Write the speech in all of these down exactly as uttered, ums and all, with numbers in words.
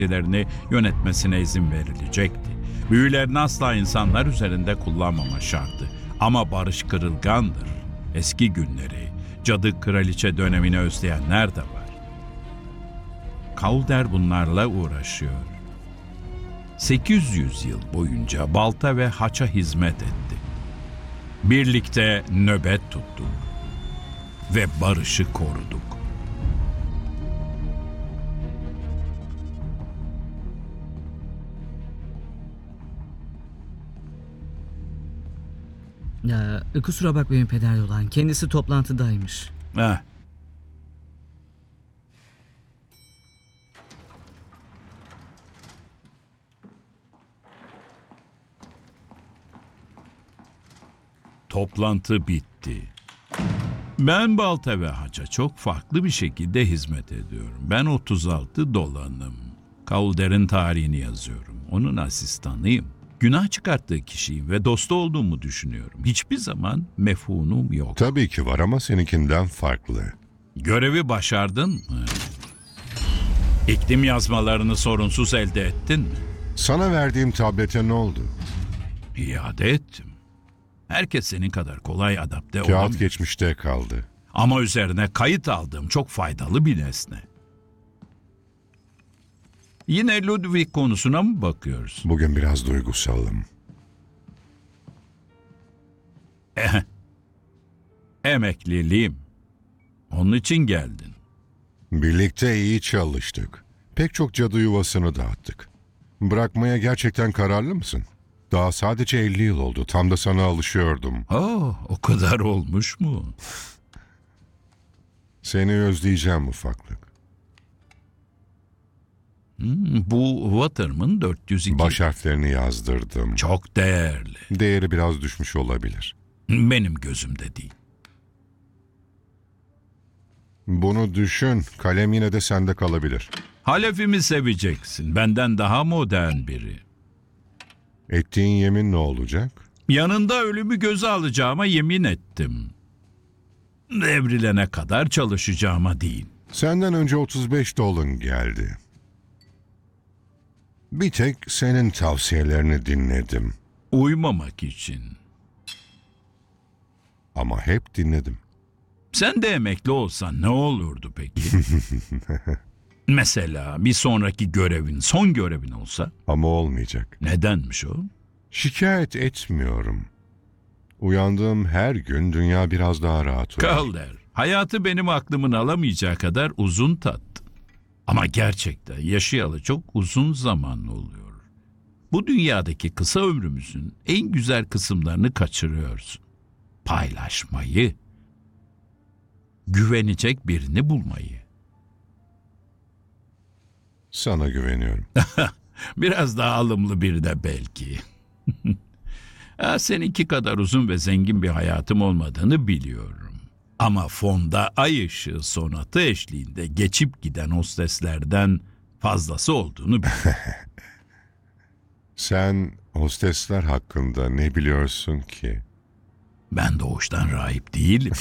etkilerini yönetmesine izin verilecekti. Büyülerini asla insanlar üzerinde kullanmama şartı. Ama barış kırılgandır. Eski günleri, cadı kraliçe dönemini özleyenler de var. Calder bunlarla uğraşıyor. sekiz yüz yıl boyunca balta ve haça hizmet etti. Birlikte nöbet tuttuk ve barışı koruduk. Ya, kusura bakmayın Peder Dolan. Kendisi toplantıdaymış. Heh. Toplantı bitti. Ben balta ve haça çok farklı bir şekilde hizmet ediyorum. Ben otuz altı dolanım. Calder'in tarihini yazıyorum. Onun asistanıyım. Günah çıkarttığı kişiyim ve dostu olduğumu düşünüyorum. Hiçbir zaman mefhunum yok. Tabii ki var ama seninkinden farklı. Görevi başardın mı? İklim yazmalarını sorunsuz elde ettin mi? Sana verdiğim tablete ne oldu? İade ettim. Herkes senin kadar kolay adapte Kağıt olamıyor. geçmişte kaldı. Ama üzerine kayıt aldığım çok faydalı bir nesne. Yine Ludwig konusuna mı bakıyoruz? Bugün biraz duygusalım. Eh, emekliliğim. Onun için geldin. Birlikte iyi çalıştık. Pek çok cadı yuvasını dağıttık. Bırakmaya gerçekten kararlı mısın? Daha sadece elli yıl oldu. Tam da sana alışıyordum. Oh, o kadar olmuş mu? Seni özleyeceğim ufaklık. Hmm, bu Waterman dört yüz iki. Baş harflerini yazdırdım. Çok değerli. Değeri biraz düşmüş olabilir. Benim gözümde değil. Bunu düşün. Kalem yine de sende kalabilir. Halefimi seveceksin. Benden daha modern biri. Ettiğin yemin ne olacak? Yanında ölümü göze alacağıma yemin ettim. Devrilene kadar çalışacağıma değil. Senden önce otuz beş dolun geldi. Bir tek senin tavsiyelerini dinledim. Uymamak için. Ama hep dinledim. Sen de emekli olsan ne olurdu peki? Mesela bir sonraki görevin son görevin olsa? Ama olmayacak. Nedenmiş o? Şikayet etmiyorum. Uyandığım her gün dünya biraz daha rahat olur. Calder, hayatı benim aklımın alamayacağı kadar uzun tattı. Ama gerçekten yaşayalı çok uzun zaman oluyor. Bu dünyadaki kısa ömrümüzün en güzel kısımlarını kaçırıyorsun. Paylaşmayı, güvenecek birini bulmayı. Sana güveniyorum. Biraz daha alımlı biri de belki. Ha, seninki kadar uzun ve zengin bir hayatım olmadığını biliyorum. Ama fonda ay ışığı sonatı eşliğinde geçip giden hosteslerden fazlası olduğunu biliyorum. Sen hostesler hakkında ne biliyorsun ki? Ben doğuştan rahip değilim.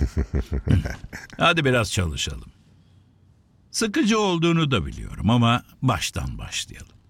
Hadi biraz çalışalım. Sıkıcı olduğunu da biliyorum ama baştan başlayalım.